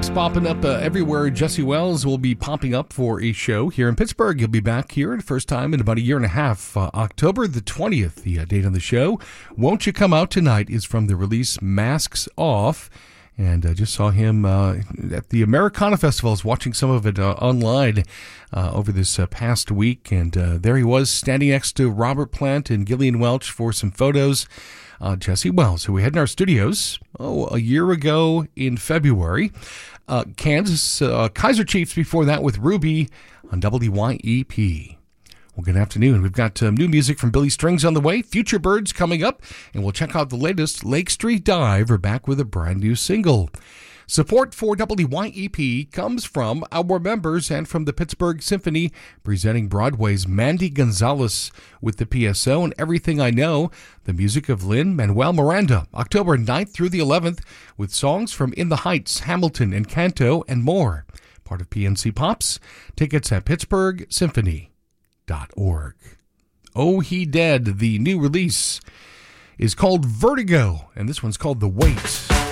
Popping up everywhere. Jesse Wells will be popping up for a show here in Pittsburgh. He'll be back here the first time in about a year and a half. October the 20th, the date on the show. Won't You Come Out Tonight is from the release Masks Off. And I just saw him at the Americana Festival. I was watching some of it online over this past week. And there he was standing next to Robert Plant and Gillian Welch for some photos. Jesse Wells, who we had in our studios, a year ago in February. Kansas Kaiser Chiefs before that with Ruby on WYEP. Well, good afternoon. We've got new music from Billy Strings on the way, Future Birds coming up, and we'll check out the latest. Lake Street Dive are back with a brand new single. Support for WYEP comes from our members and from the Pittsburgh Symphony, presenting Broadway's Mandy Gonzalez with the PSO and Everything I Know, the music of Lin-Manuel Miranda, October 9th through the 11th, with songs from In the Heights, Hamilton, Encanto, and more. Part of PNC Pops. Tickets at pittsburghsymphony.org. Oh He Dead, the new release, is called Vertigo, and this one's called The Wait.